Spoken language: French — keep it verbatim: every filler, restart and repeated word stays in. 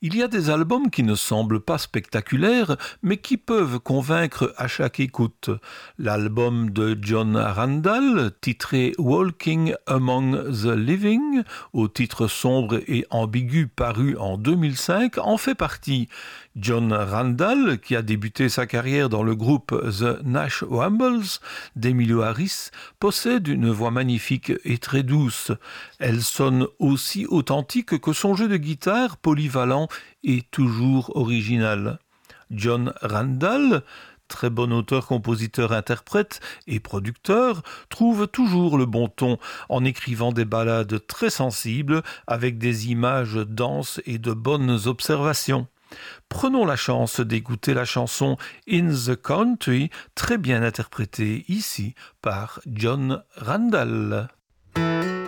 Il y a des albums qui ne semblent pas spectaculaires, mais qui peuvent convaincre à chaque écoute. L'album de John Randall, titré Walking Among the Living, au titre sombre et ambigu paru en deux mille cinq, en fait partie. John Randall, qui a débuté sa carrière dans le groupe The Nash Rambles d'Emilio Harris, possède une voix magnifique et très douce. Elle sonne aussi authentique que son jeu de guitare, polyvalent et toujours original. John Randall, très bon auteur, compositeur, interprète et producteur, trouve toujours le bon ton en écrivant des ballades très sensibles avec des images denses et de bonnes observations. Prenons la chance d'écouter la chanson In the Country, très bien interprétée ici par John Randall.